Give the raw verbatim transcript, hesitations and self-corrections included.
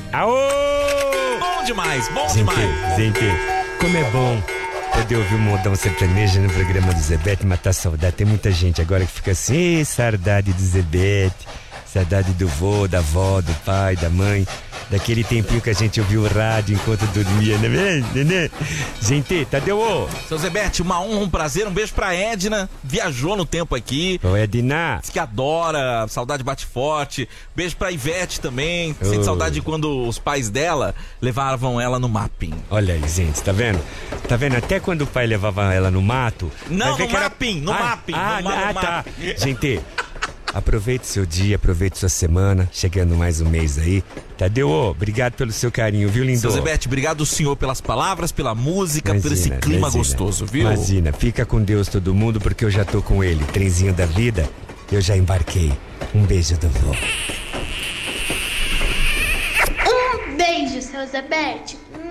Aô! Bom demais, bom Gente, demais. gente, como é bom poder ouvir o Modão Sertanejo no programa do Zebete e matar saudade. Tem muita gente agora que fica assim, saudade do Zebete, saudade do vô, da avó, do pai, da mãe, daquele tempinho que a gente ouviu o rádio enquanto dormia, né? né? Gente, Tadeu, ô! Seu Zebete, uma honra, um prazer, um beijo pra Edna, viajou no tempo aqui. Ô, Edna. Diz que adora, saudade bate forte. Beijo pra Ivete também, Oh. sente saudade de quando os pais dela levavam ela no mapping. Olha aí, gente, tá vendo? Tá vendo? Até quando o pai levava ela no mato... Não, vai ver no que era- mapping, no ah, mapping, Ah, no ma- ah, no tá. mapping. Gente, aproveite seu dia, aproveite sua semana. Chegando mais um mês aí. Tadeu, ô, obrigado pelo seu carinho, viu, lindo? Seu Zebete, obrigado senhor pelas palavras, pela música, Imagina, por esse clima imagina. gostoso, viu? Imagina, fica com Deus todo mundo, porque eu já tô com ele. Trenzinho da vida, eu já embarquei. Um beijo do vô. Um beijo, seu Zebete.